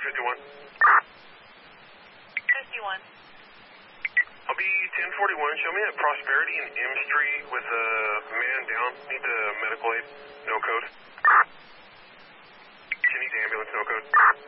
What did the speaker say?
51. 51. I'll be 1041. Show me at Prosperity and M Street with a man down. Need the medical aid. No code. She needs ambulance. No code.